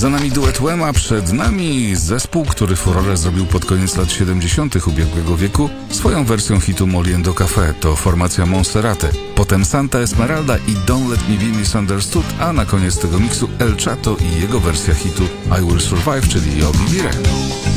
Za nami duet Wema, przed nami zespół, który furorę zrobił pod koniec lat 70. ubiegłego wieku swoją wersją hitu Moliendo Café, to formacja Monserrate. Potem Santa Esmeralda i Don't Let Me Be Misunderstood, a na koniec tego miksu El Chato i jego wersja hitu I Will Survive, czyli Yogi Bire.